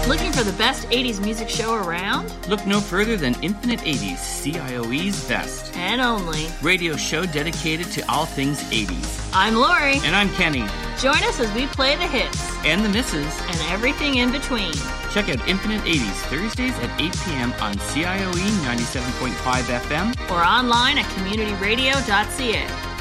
Looking for the best 80s music show around? Look no further than Infinite 80s, CIOE's best. And only. Radio show dedicated to all things 80s. I'm Lori. And I'm Kenny. Join us as we play the hits. And the misses. And everything in between. Check out Infinite 80s Thursdays at 8 p.m. on CIOE 97.5 FM. Or online at communityradio.ca.